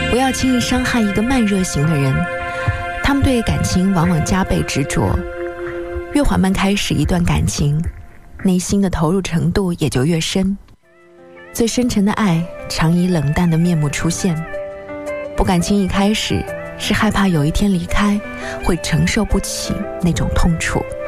不要轻易伤害一个慢热型的人，他们对感情往往加倍执着，越缓慢开始一段感情，内心的投入程度也就越深。最深沉的爱常以冷淡的面目出现，不敢轻易开始，是害怕有一天离开会承受不起那种痛楚。